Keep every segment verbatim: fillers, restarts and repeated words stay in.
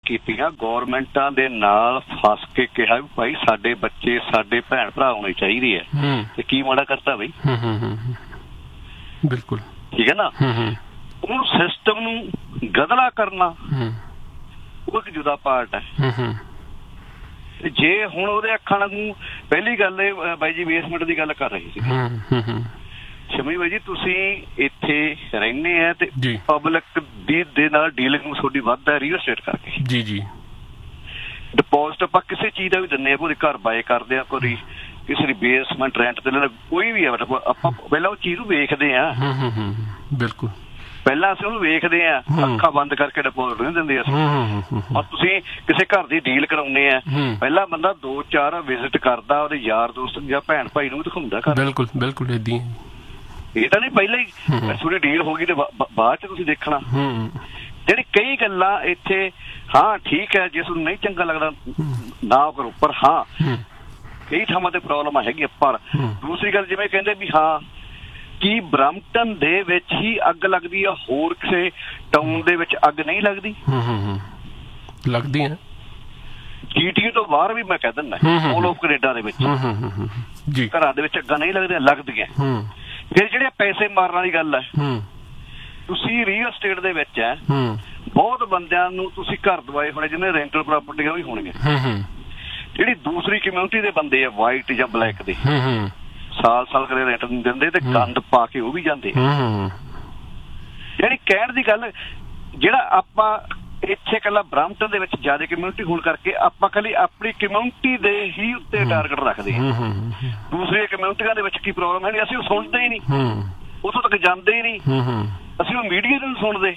ਕੀਤੀਆਂ, ਗੌਰਮੈਂਟਾਂ ਦੇ ਨਾਲ ਫਸ ਕੇ ਕਿਹਾ ਵੀ ਭਾਈ ਸਾਡੇ ਬੱਚੇ ਸਾਡੇ ਭੈਣ ਭਰਾ ਹੋਣੇ ਚਾਹੀਦੇ ਆ, ਤੇ ਕੀ ਮਾੜਾ ਕਰਤਾ ਬਈ? ਬਿਲਕੁਲ ਠੀਕ ਹੈ ਨਾ। ਉਹ ਸਿਸਟਮ ਨੂੰ ਗਦਲਾ ਕਰਨਾ ਉਹ ਇੱਕ ਜੁਦਾ ਪਾਰਟ ਹੈ। ਜੇ ਹੁਣ ਉਹਦੇ ਅੱਖਾਂ ਨੂੰ ਪਹਿਲੀ ਗੱਲ ਇਹ ਬਾਈ ਜੀ ਬੇਸਮੈਂਟ ਦੀ ਗੱਲ ਕਰ ਰਹੇ ਸੀ ਸ਼ਮੀ ਬਾਈ ਜੀ, ਤੁਸੀਂ ਇੱਥੇ ਰਹਿੰਦੇ ਆ ਤੇ ਪਬਲਿਕ ਦੀ ਦੇ ਨਾਲ ਡੀਲਿੰਗ ਨੂੰ ਤੁਹਾਡੀ ਵੱਧ ਹੈ ਰੀਅਲ ਐਸਟੇਟ ਕਰਕੇ। ਜੀ ਜੀ ਡਿਪੋਜ਼ਿਟ ਆਪਾਂ ਕਿਸੇ ਚੀਜ਼ ਦਾ ਵੀ ਦਿੰਦੇ ਆ, ਕੋਈ ਘਰ ਬਾਏ ਕਰਦੇ ਆ, ਕੋਈ ਕਿਸੇ ਦੀ ਬੇਸਮੈਂਟ ਰੈਂਟ ਤੇ ਲੈਣਾ, ਕੋਈ ਵੀ ਹੈ, ਆਪਾਂ ਪਹਿਲਾਂ ਉਹ ਚੀਜ਼ ਨੂੰ ਵੇਖਦੇ ਆ। ਬਿਲਕੁਲ ਪਹਿਲਾਂ ਅਸੀਂ ਉਹਨੂੰ ਵੇਖਦੇ ਆ, ਅੱਖਾਂ ਬੰਦ ਕਰਕੇ ਡਿਪੋਜ਼ਿਟ ਨਹੀਂ ਦਿੰਦੇ ਅਸੀਂ। ਔਰ ਤੁਸੀਂ ਕਿਸੇ ਘਰ ਦੀ ਡੀਲ ਕਰਾਉਂਦੇ ਆ, ਪਹਿਲਾਂ ਬੰਦਾ ਦੋ ਚਾਰ ਵਿਜ਼ਿਟ ਕਰਦਾ, ਉਹਦੇ ਯਾਰ ਦੋਸਤ ਜਾਂ ਭੈਣ ਭਾਈ ਨੂੰ ਦਿਖਾਉਂਦਾ ਘਰ। ਬਿਲਕੁਲ ਬਿਲਕੁਲ ਏਦਾਂ ਹੀ, ਇਹ ਤਾਂ ਨਹੀਂ ਪਹਿਲਾਂ ਹੀ ਥੋੜੀ ਡੀਲ ਹੋ ਗਈ ਤੇ ਬਾਅਦ ਚ ਤੁਸੀਂ ਦੇਖਣਾ। ਜਿਹੜੀ ਕਈ ਗੱਲਾਂ ਇੱਥੇ, ਹਾਂ ਠੀਕ ਹੈ, ਜੇ ਤੁਹਾਨੂੰ ਨਹੀਂ ਚੰਗਾ ਲੱਗਦਾ ਨਾ ਕਰੋ, ਪਰ ਹਾਂ ਕਈ ਥਾਵਾਂ ਤੇ ਪ੍ਰੋਬਲਮ ਹੈਗੀ। ਪਰ ਦੂਸਰੀ ਗੱਲ ਜਿਵੇਂ ਕਹਿੰਦੇ ਵੀ ਹਾਂ ਕੀ ਬਰੰਪਟਨ ਦੇ ਵਿੱਚ ਹੀ ਅੱਗ ਲੱਗਦੀ ਆ, ਹੋਰ ਕਿਸੇ ਟਾਊਨ ਦੇ ਵਿੱਚ ਅੱਗ ਨਹੀਂ ਲੱਗਦੀ? ਲੱਗਦੀ ਹੈ। ਜੀਟੀ ਤੋਂ ਬਾਹਰ ਵੀ ਮੈਂ ਕਹਿ ਦਿੰਦਾ, ਆਲ ਆਫ ਕੈਨੇਡਾ ਦੇ ਵਿੱਚ ਘਰਾਂ ਦੇ ਵਿੱਚ ਅੱਗਾਂ ਨਹੀਂ ਲੱਗਦੀਆਂ, ਲੱਗਦੀਆਂ। ਫਿਰ ਜਿਹੜੇ ਪੈਸੇ ਮਾਰਨ ਵਾਲੀ ਗੱਲ ਹੈ, ਤੁਸੀਂ ਰੀਅਲ ਐਸਟੇਟ ਦੇ ਵਿੱਚ ਹੈ, ਬਹੁਤ ਬੰਦਿਆਂ ਨੂੰ ਤੁਸੀਂ ਘਰ ਦਵਾਏ ਹੋਣੇ ਜਿਹਨੇ ਰੈਂਟਲ ਪ੍ਰਾਪਰਟੀਆਂ ਵੀ ਹੋਣਗੀਆਂ। ਜਿਹੜੀ ਦੂਸਰੀ ਕਮਿਊਨਿਟੀ ਦੇ ਬੰਦੇ ਆ, ਵਾਈਟ ਜਾਂ ਬਲੈਕ ਦੇ, ਸਾਲ ਸਾਲ ਕਰੇ ਰੈਂਟ ਨਹੀਂ ਦਿੰਦੇ ਤੇ ਗੰਦ ਪਾ ਕੇ ਉਹ ਵੀ ਜਾਂਦੇ। ਜਿਹੜੀ ਕਹਿਣ ਦੀ ਗੱਲ, ਜਿਹੜਾ ਆਪਾਂ ਇੱਥੇ ਇਕੱਲਾ ਬਰੰਪਟਨ ਦੇ ਵਿੱਚ ਜ਼ਿਆਦਾ ਕਮਿਊਨਿਟੀ ਹੋਣ ਕਰਕੇ ਆਪਾਂ ਇਕੱਲੀ ਆਪਣੀ ਕਮਿਊਨਿਟੀ ਦੇ ਹੀ ਉੱਤੇ ਟਾਰਗੇਟ ਰੱਖਦੇ ਹਾਂ। ਦੂਸਰੀਆਂ ਕਮਿਊਨਿਟੀਆਂ ਦੇ ਵਿੱਚ ਕੀ ਪ੍ਰੋਬਲਮ ਹੈ, ਅਸੀਂ ਉਹ ਸੁਣਦੇ ਹੀ ਨਹੀਂ, ਉੱਥੋਂ ਤੱਕ ਜਾਂਦੇ ਹੀ ਨਹੀਂ, ਅਸੀਂ ਉਹ ਮੀਡੀਆ ਨੂੰ ਸੁਣਦੇ।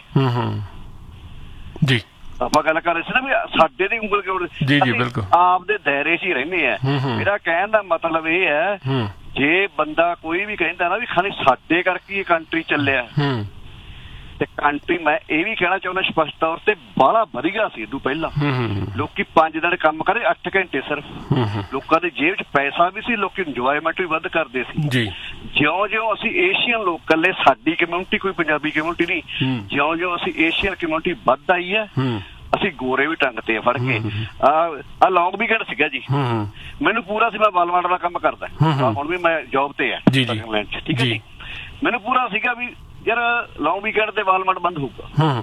ਜੀ ਆਪਾਂ ਗੱਲ ਕਰ ਰਹੇ ਸੀ ਨਾ ਵੀ ਸਾਡੇ ਦੀ ਉਂਗਲ ਕਿਉਂ? ਜੀ ਜੀ ਬਿਲਕੁਲ ਆਪਦੇ ਦਾਇਰੇ 'ਚ ਹੀ ਰਹਿੰਦੇ ਆ। ਮੇਰਾ ਕਹਿਣ ਦਾ ਮਤਲਬ ਇਹ ਹੈ, ਜੇ ਬੰਦਾ ਕੋਈ ਵੀ ਕਹਿੰਦਾ ਨਾ ਵੀ ਖਾਲੀ ਸਾਡੇ ਕਰਕੇ ਇਹ ਕੰਟਰੀ ਚੱਲਿਆ, ਤੇ ਕੰਟਰੀ ਮੈਂ ਇਹ ਵੀ ਕਹਿਣਾ ਚਾਹੁੰਦਾ ਸਪਸ਼ਟ ਤੌਰ ਤੇ ਬਾਹਲਾ ਵਧੀਆ ਸੀ ਇਦੋਂ ਪਹਿਲਾਂ। ਲੋਕੀ ਪੰਜ ਦਿਨ ਕੰਮ ਕਰੇ, ਅੱਠ ਘੰਟੇ ਸਿਰਫ। ਲੋਕਾਂ ਦੇ ਜੇਬ 'ਚ ਪੈਸਾ ਵੀ ਸੀ, ਲੋਕੀ ਇੰਜੋਏਮੈਂਟ ਵੀ ਵੱਧ ਕਰਦੇ ਸੀ। ਜਿਉਂ ਜਿਉਂ ਅਸੀਂ ਏਸ਼ੀਅਨ ਲੋਕ, ਇਕੱਲੇ ਸਾਡੀ ਕਮਿਊਨਿਟੀ ਕੋਈ ਪੰਜਾਬੀ ਕਮਿਊਨਿਟੀ ਨਹੀਂ, ਜਿਉਂ ਜਿਉਂ ਅਸੀਂ ਏਸ਼ੀਅਨ ਕਮਿਊਨਿਟੀ ਵੱਧ ਆਈ ਹੈ, ਅਸੀਂ ਗੋਰੇ ਵੀ ਟੰਗ ਤੇ ਫੜ ਕੇ। ਆਹ ਲੌਂਗ ਵੀਕਐਂਡ ਸੀਗਾ ਜੀ, ਮੈਨੂੰ ਪੂਰਾ ਸੀ, ਮੈਂ ਵਾਲਮਾਰਟ ਦਾ ਕੰਮ ਕਰਦਾ, ਹੁਣ ਵੀ ਮੈਂ ਜੋਬ ਤੇ ਆ ਇੰਗਲੈਂਡ 'ਚ, ਠੀਕ ਹੈ ਜੀ। ਮੈਨੂੰ ਪੂਰਾ ਸੀਗਾ ਵੀ ਯਾਰ ਲੌਂਗ ਵੀਕਐਂਡ ਤੇ ਵਾਲਮਾਰਟ ਬੰਦ ਹੋਊਗਾ।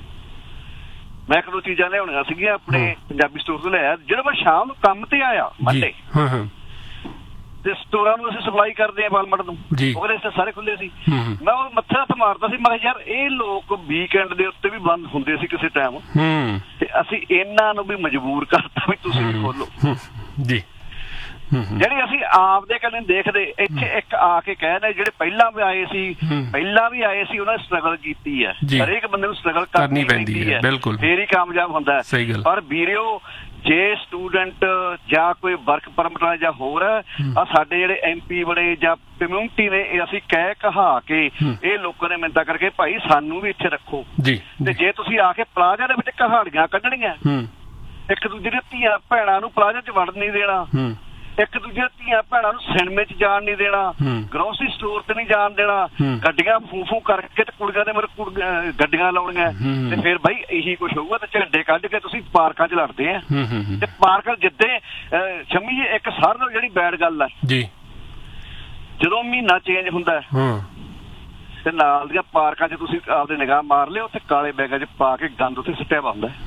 ਮੈਂ ਇੱਕ ਦੋ ਚੀਜ਼ਾਂ ਲਿਆਉਣੀਆਂ ਸੀਗੀਆਂ ਆਪਣੇ ਪੰਜਾਬੀ ਸਟੋਰ ਤੋਂ ਲਿਆਇਆ। ਜਦੋਂ ਮੈਂ ਸ਼ਾਮ ਨੂੰ ਕੰਮ ਤੇ ਆਇਆ ਮੰਡੇ, ਤੇ ਸਟੋਰਾਂ ਨੂੰ ਅਸੀਂ ਸਪਲਾਈ ਕਰਦੇ ਆ ਵਾਲਮਾਰਟ ਨੂੰ, ਉਹਦੇ ਰਸਤੇ ਸਾਰੇ ਖੁੱਲੇ ਸੀ। ਮੈਂ ਉਹ ਮੱਥੇ ਹੱਥ ਮਾਰਦਾ ਸੀ, ਮੈਂ ਕਿਹਾ ਯਾਰ ਇਹ ਲੋਕ ਵੀਕਐਂਡ ਦੇ ਉੱਤੇ ਵੀ ਬੰਦ ਹੁੰਦੇ ਸੀ ਕਿਸੇ ਟਾਈਮ, ਤੇ ਅਸੀਂ ਇਹਨਾਂ ਨੂੰ ਵੀ ਮਜਬੂਰ ਕਰਤਾ ਵੀ ਤੁਸੀਂ ਵੀ ਖੋਲੋ। ਜੀ ਜਿਹੜੀ ਅਸੀਂ ਆਪਦੇ ਕੰਨੇ ਦੇਖਦੇ, ਇੱਥੇ ਇੱਕ ਆ ਕੇ ਕਹਿੰਦੇ ਜਿਹੜੇ ਪਹਿਲਾਂ ਵੀ ਆਏ ਸੀ, ਪਹਿਲਾਂ ਵੀ ਆਏ ਸੀ, ਉਹਨਾਂ ਨੇ ਸਟਰਗਲ ਕੀਤੀ ਹੈ। ਹਰੇਕ ਬੰਦੇ ਨੂੰ ਸਟਰਗਲ ਕਰਨੀ ਪੈਂਦੀ ਹੈ, ਫੇਰ ਹੀ ਕਾਮਯਾਬ ਹੁੰਦਾ। ਪਰ ਵੀਰਿਓ, ਜੇ ਸਟੂਡੈਂਟ ਜਾਂ ਕੋਈ ਵਰਕ ਪਰਮਿਟ ਜਾਂ ਹੋਰ ਆ ਸਾਡੇ ਜਿਹੜੇ ਐਮ ਪੀ ਬਣੇ ਜਾਂ ਕਮਿਊਨਿਟੀ ਨੇ, ਇਹ ਅਸੀਂ ਕਹਿ ਕਹਾ ਕੇ ਇਹ ਲੋਕਾਂ ਨੇ ਮਿੰਨਤਾਂ ਕਰਕੇ ਭਾਈ ਸਾਨੂੰ ਵੀ ਇੱਥੇ ਰੱਖੋ। ਤੇ ਜੇ ਤੁਸੀਂ ਆ ਕੇ ਪਲਾਜ਼ਾ ਦੇ ਵਿੱਚ ਕਹਾੜੀਆਂ ਕੱਢਣੀਆਂ, ਇੱਕ ਦੂਜੇ ਦੀਆਂ ਧੀਆਂ ਭੈਣਾਂ ਨੂੰ ਪਲਾਜ਼ਾ 'ਚ ਵੜਨ ਨਹੀਂ ਦੇਣਾ, ਇੱਕ ਦੂਜੇ ਧੀਆਂ ਭੈਣਾਂ ਨੂੰ ਸਿਨੇਮੇ 'ਚ ਜਾਣ ਨਹੀਂ ਦੇਣਾ, ਗਰੋਸਰੀ ਸਟੋਰ ਤੇ ਨਹੀਂ ਜਾਣ ਦੇਣਾ, ਗੱਡੀਆਂ ਫੂ ਫੂ ਕਰਕੇ ਤੇ ਕੁੜੀਆਂ ਦੇ ਮੇਰੇ ਗੱਡੀਆਂ ਲਾਉਣੀਆਂ, ਤੇ ਫਿਰ ਬਾਈ ਇਹੀ ਕੁਛ ਹੋਊਗਾ। ਤੇ ਝੰਡੇ ਕੱਢ ਕੇ ਤੁਸੀਂ ਪਾਰਕਾਂ 'ਚ ਲੜਦੇ ਆ, ਤੇ ਪਾਰਕ ਜਿੱਦੇ ਸ਼ਮੀ ਇੱਕ ਸਾਰਿਆਂ ਨਾਲੋਂ ਜਿਹੜੀ ਬੈਡ ਗੱਲ ਹੈ, ਜਦੋਂ ਮਹੀਨਾ ਚੇਂਜ ਹੁੰਦਾ ਤੇ ਨਾਲ ਦੀਆਂ ਪਾਰਕਾਂ 'ਚ ਤੁਸੀਂ ਆਪਦੇ ਨਿਗਾਹ ਮਾਰ ਲਿਓ, ਉੱਥੇ ਕਾਲੇ ਬੈਗਾਂ 'ਚ ਪਾ ਕੇ ਗੰਦ ਉੱਥੇ ਸੁੱਟਿਆ ਵਾ ਹੁੰਦਾ।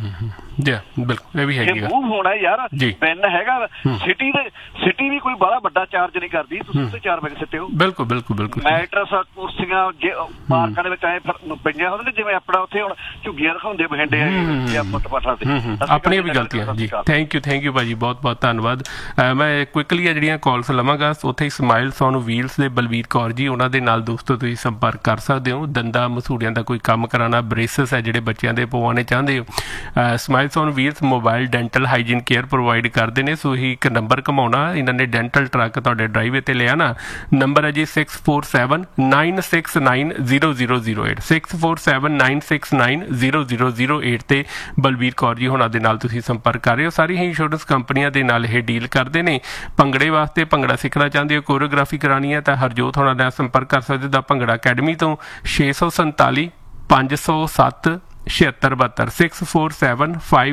ਬਿਲਕੁਲ ਇਹ ਵੀ ਹੈਗੀ ਆ, ਮੂਵ ਹੋਣਾ ਯਾਰ, ਪੈਨ ਹੈਗਾ। ਸਿਟੀ ਦੇ ਸਿਟੀ ਵੀ ਕੋਈ ਬੜਾ ਵੱਡਾ ਚਾਰਜ ਨਹੀਂ ਕਰਦੀ, ਤੁਸੀਂ ਉੱਥੇ ਚਾਰ ਬੈਗ ਸਿੱਟੇ ਹੋ। ਬਿਲਕੁਲ ਬਿਲਕੁਲ ਬਿਲਕੁਲ ਮੈਟਰਸ ਕੁਰਸੀਆਂ ਜੇ ਪਾਰਕਾਂ ਦੇ ਵਿੱਚ ਐ ਪਈਆਂ ਹੁੰਦੇ ਜਿਵੇਂ ਆਪਣਾ ਉੱਥੇ ਹੁਣ ਝੁੱਗੀਆਂ ਰਖਾਉਂਦੇ ਬਹਿੰਡੇ ਆ ਫੁੱਟਪਾਥਾਂ ਤੇ, ਆਪਣੀਆਂ ਵੀ ਗਲਤੀਆਂ। ਜੀ ਥੈਂਕ ਯੂ ਥੈਂਕ ਯੂ ਭਾਜੀ, ਬਹੁਤ ਬਹੁਤ ਧੰਨਵਾਦ। ਮੈਂ ਕੁਇਕਲੀ ਆ ਜਿਹੜੀਆਂ ਕਾਲਸ ਲਵਾਂਗਾ, ਉੱਥੇ ਸਮਾਈਲਸ ਔਨ ਵੀਲਸ ਦੇ ਬਲਵੀਰ ਕੌਰ ਜੀ, ਉਹਨਾਂ ਦੇ ਨਾਲ ਦੋਸਤੋ ਤੁਸੀਂ ਸੰਪਰਕ ਕਰ ਸਕਦੇ ਹੋ। ਦੰਦਾਂ ਮਸੂੜਿਆਂ ਦਾ ਕੋਈ ਕੰਮ ਕਰਾਉਣਾ, ਬ੍ਰੇਸਸ ਹੈ ਜਿਹੜੇ ਬੱਚਿਆਂ ਦੇ ਪਵਾਉਣੇ ਚਾਹੁੰਦੇ ਹੋ, smiles on wheels mobile dental hygiene care provide ਕਰਦੇ ਨੇ। ਸੋ ਹੀ ਇੱਕ ਨੰਬਰ ਘਮਾਉਣਾ, ਇਹਨਾਂ ਨੇ ਡੈਂਟਲ ਟਰੱਕ ਤੁਹਾਡੇ ਡਰਾਈਵੇ ਤੇ ਲਿਆ ਨਾ, ਨੰਬਰ ਹੈ G six four seven nine six nine zero zero zero eight six four seven nine six nine zero zero zero eight ਤੇ ਬਲਵੀਰ ਕੌਰ ਜੀ ਹੋਣਾ ਦੇ ਨਾਲ ਤੁਸੀਂ ਸੰਪਰਕ ਕਰ ਰਹੇ ਹੋ। ਸਾਰੀ ਹੀ ਇੰਸ਼ੋਰੈਂਸ ਕੰਪਨੀਆਂ ਦੇ ਨਾਲ ਇਹ ਡੀਲ ਕਰਦੇ ਨੇ। ਭੰਗੜੇ ਵਾਸਤੇ ਭੰਗੜਾ ਸਿੱਖਣਾ ਚਾਹੁੰਦੇ ਹੋ, ਕੋਰੀਓਗ੍ਰਾਫੀ ਕਰਾਉਣੀ ਹੈ ਤਾਂ ਹਰਜੋਤ ਹੋਣਾ ਨਾਲ ਸੰਪਰਕ ਕਰ ਸਕਦੇ ਹੋ। ਦਾ ਭੰਗੜਾ ਅਕੈਡਮੀ ਤੋਂ ਛੇ ਸੌ ਸੰਤਾਲੀ ਪੰਜ ਸੌ ਸੱਤ ਛਿਹੱਤਰ ਬਹੱਤਰ ਸਿਕਸ ਫੋਰ ਸੈਵਨ ਫਾਈਵ